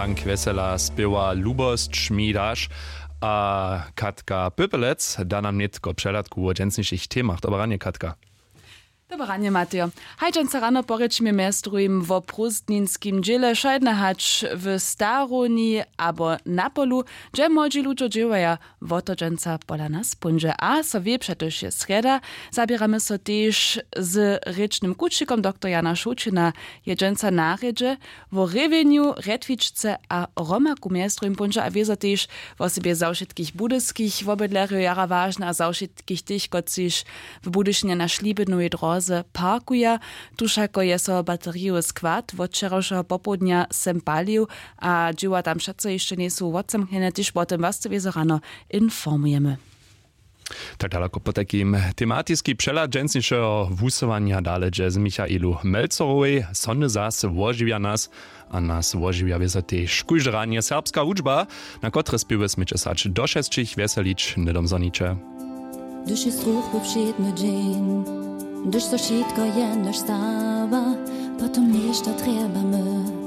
Frank Wesela spiewa Lubost Schmiedaš a Katka Pöpelec da nam netko přeladku o dženstnišich témach. Dobranie, Katka. Dobranie, Mateo. Hajčan rano porečmy mestrujem wo prustninskim dziele šajdnahać w Staroni abo Napolu, gdzie młodzi ludzie dziewają wotodżęca pola nas punże. A so wie przecież jest sreda, zabieramy so też z rycznym kuczykom dr Jana Szuczyna jedzenca naredzie, wo reweniu, redwiczce a romaku mestrujem punże, a wieso też wo sobie zaušetkich budyskich wobydlerju jara ważna, a zaušetkich tych, kociś w budysznie na szlibynuje drodze parkuje, tušako je so bateriju skład, od wczorajszego popołudnia sem palił, a dzieła tam wszyscy jeszcze nie są odzamknięte, też potem was co wiedzą rano informujemy. Tak daleko po takim tematyski przelad dženstnišeho wusowania dalej z Michailu Melcerowej, sonny zas woživia nas, a nas woživia wiesa też kujžranie serbska učba, na kotre spiewy smyče sać do 6 weselić, nedom zonicze. Duš je struh povšetno džen, duš so šitko je naš stava, potom nešto trebamo.